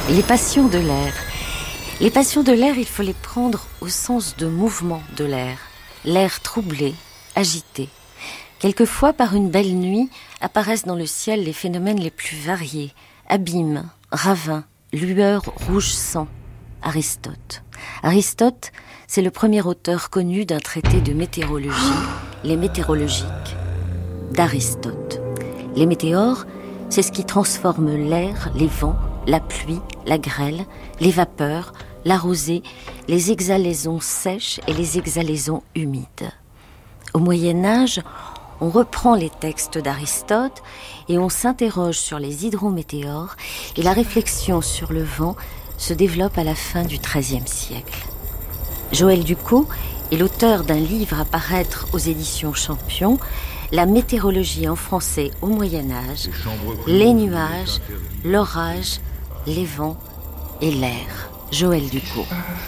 Les passions de l'air. Les passions de l'air, il faut les prendre au sens de mouvement de l'air. L'air troublé, agité. Quelquefois, par une belle nuit, apparaissent dans le ciel les phénomènes les plus variés. Abîmes, ravins, lueurs rouge sang. Aristote. Aristote, c'est le premier auteur connu d'un traité de météorologie, les météorologiques, d'Aristote. Les météores, c'est ce qui transforme l'air, les vents, la pluie, la grêle, les vapeurs, la rosée, les exhalaisons sèches et les exhalaisons humides. Au Moyen-Âge, on reprend les textes d'Aristote et on s'interroge sur les hydrométéores et la réflexion sur le vent se développe à la fin du XIIIe siècle. Joël Ducos est l'auteur d'un livre à paraître aux éditions Champion, La météorologie en français au Moyen-Âge, les nuages, l'orage, les vents et l'air. Joël Ducos.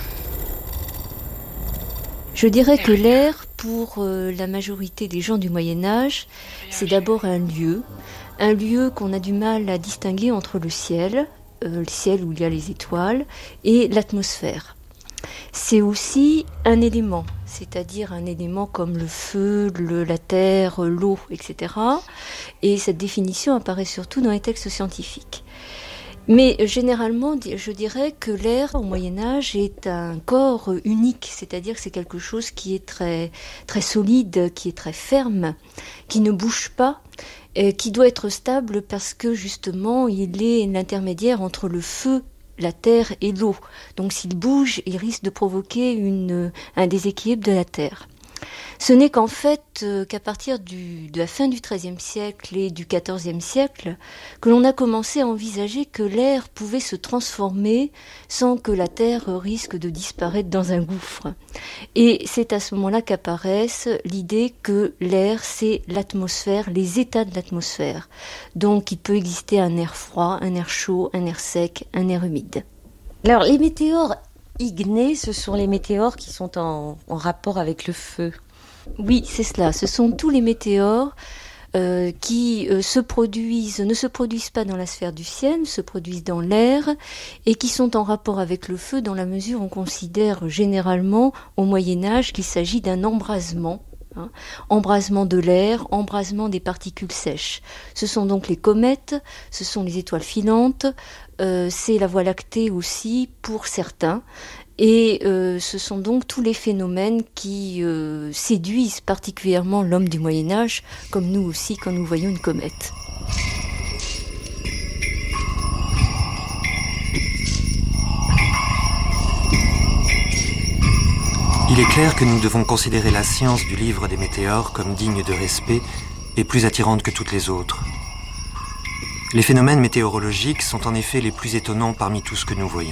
Je dirais que l'air, pour la majorité des gens du Moyen-Âge, c'est d'abord un lieu qu'on a du mal à distinguer entre le ciel où il y a les étoiles, et l'atmosphère. C'est aussi un élément, c'est-à-dire un élément comme le feu, la terre, l'eau, etc. Et cette définition apparaît surtout dans les textes scientifiques. Mais généralement, je dirais que l'air au Moyen-Âge est un corps unique, c'est-à-dire que c'est quelque chose qui est très, très solide, qui est très ferme, qui ne bouge pas, qui doit être stable parce que justement il est l'intermédiaire entre le feu, la terre et l'eau. Donc s'il bouge, il risque de provoquer un déséquilibre de la terre. Ce n'est qu'en fait qu'à partir de la fin du XIIIe siècle et du XIVe siècle que l'on a commencé à envisager que l'air pouvait se transformer sans que la terre risque de disparaître dans un gouffre. Et c'est à ce moment-là qu'apparaissent l'idée que l'air, c'est l'atmosphère, les états de l'atmosphère. Donc il peut exister un air froid, un air chaud, un air sec, un air humide. Alors les météores ignés, ce sont les météores qui sont en rapport avec le feu. Oui, c'est cela. Ce sont tous les météores qui ne se produisent pas dans la sphère du ciel, se produisent dans l'air et qui sont en rapport avec le feu dans la mesure où on considère généralement au Moyen-Âge qu'il s'agit d'un embrasement. Embrasement de l'air, embrasement des particules sèches. Ce sont donc les comètes, ce sont les étoiles filantes, c'est la Voie lactée aussi pour certains. Et ce sont donc tous les phénomènes qui séduisent particulièrement l'homme du Moyen-Âge, comme nous aussi quand nous voyons une comète. Il est clair que nous devons considérer la science du livre des météores comme digne de respect et plus attirante que toutes les autres. Les phénomènes météorologiques sont en effet les plus étonnants parmi tout ce que nous voyons.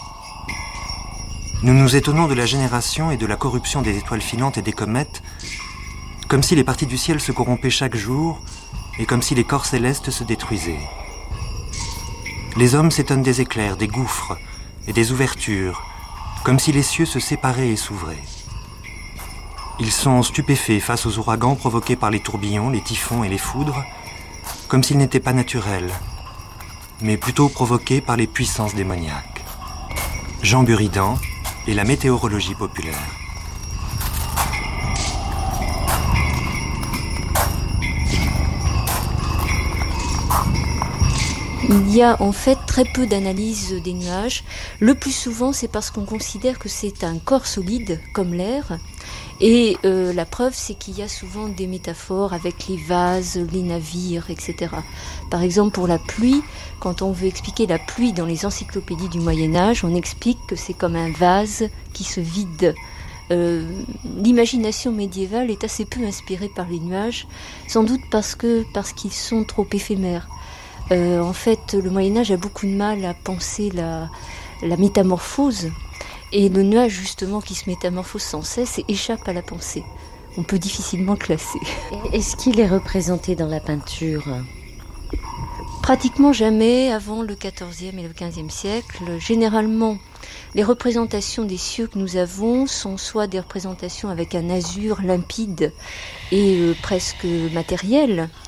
Nous nous étonnons de la génération et de la corruption des étoiles filantes et des comètes, comme si les parties du ciel se corrompaient chaque jour et comme si les corps célestes se détruisaient. Les hommes s'étonnent des éclairs, des gouffres et des ouvertures, comme si les cieux se séparaient et s'ouvraient. Ils sont stupéfaits face aux ouragans provoqués par les tourbillons, les typhons et les foudres, comme s'ils n'étaient pas naturels, mais plutôt provoqués par les puissances démoniaques. Jean Buridan et la météorologie populaire. Il y a en fait très peu d'analyse des nuages. Le plus souvent, c'est parce qu'on considère que c'est un corps solide, comme l'air. Et la preuve, c'est qu'il y a souvent des métaphores avec les vases, les navires, etc. Par exemple, pour la pluie, quand on veut expliquer la pluie dans les encyclopédies du Moyen-Âge, on explique que c'est comme un vase qui se vide. L'imagination médiévale est assez peu inspirée par les nuages, sans doute parce qu'ils sont trop éphémères. En fait, le Moyen-Âge a beaucoup de mal à penser la métamorphose. Et le nuage, justement, qui se métamorphose sans cesse, échappe à la pensée. On peut difficilement le classer. Est-ce qu'il est représenté dans la peinture ? Pratiquement jamais avant le XIVe et le XVe siècle. Généralement, les représentations des cieux que nous avons sont soit des représentations avec un azur limpide et presque matériel,